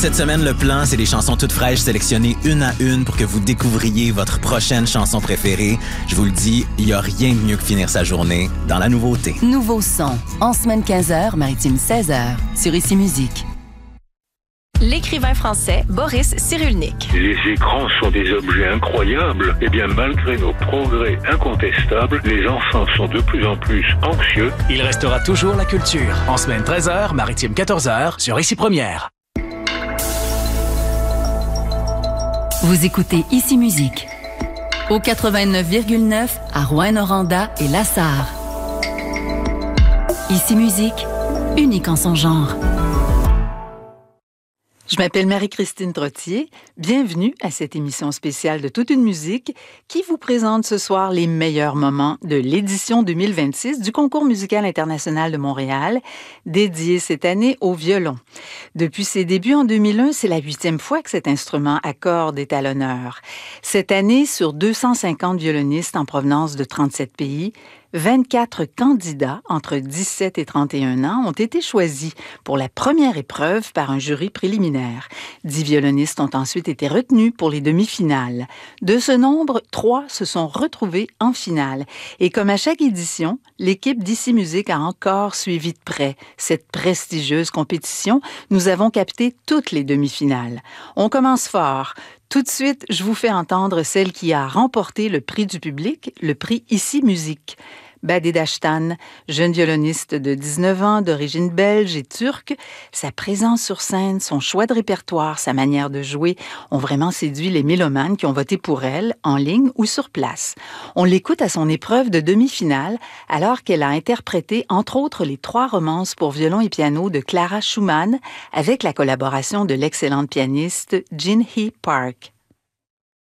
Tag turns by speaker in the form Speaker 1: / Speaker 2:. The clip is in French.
Speaker 1: Cette semaine, le plan, c'est des chansons toutes fraîches sélectionnées une à une pour que vous découvriez votre prochaine chanson préférée. Je vous le dis, il n'y a rien de mieux que finir sa journée dans la nouveauté.
Speaker 2: Nouveau son, en semaine 15h, maritime 16h, sur Ici Musique.
Speaker 3: L'écrivain français Boris Cyrulnik.
Speaker 4: Les écrans sont des objets incroyables. Eh bien, malgré nos progrès incontestables, les enfants sont de plus en plus anxieux.
Speaker 5: Il restera toujours la culture. En semaine 13h, maritime 14h, sur Ici Première.
Speaker 2: Vous écoutez Ici Musique. Au 89,9 à Rouyn-Noranda et Lassar. Ici Musique, unique en son genre.
Speaker 6: Je m'appelle Marie-Christine Trottier. Bienvenue à cette émission spéciale de Toute une musique qui vous présente ce soir les meilleurs moments de l'édition 2026 du Concours musical international de Montréal, dédié cette année au violon. Depuis ses débuts en 2001, c'est la 8e fois que cet instrument à cordes est à l'honneur. Cette année, sur 250 violonistes en provenance de 37 pays, 24 candidats entre 17 et 31 ans ont été choisis pour la première épreuve par un jury préliminaire. 10 violonistes ont ensuite été retenus pour les demi-finales. De ce nombre, 3 se sont retrouvés en finale. Et comme à chaque édition, l'équipe d'Ici Musique a encore suivi de près cette prestigieuse compétition. Nous avons capté toutes les demi-finales. On commence fort. Tout de suite, je vous fais entendre celle qui a remporté le prix du public, le prix Ici Musique. Badi Dashtan, jeune violoniste de 19 ans, d'origine belge et turque, sa présence sur scène, son choix de répertoire, sa manière de jouer ont vraiment séduit les mélomanes qui ont voté pour elle, en ligne ou sur place. On l'écoute à son épreuve de demi-finale, alors qu'elle a interprété, entre autres, les 3 romances pour violon et piano de Clara Schumann, avec la collaboration de l'excellente pianiste Jin Hee Park.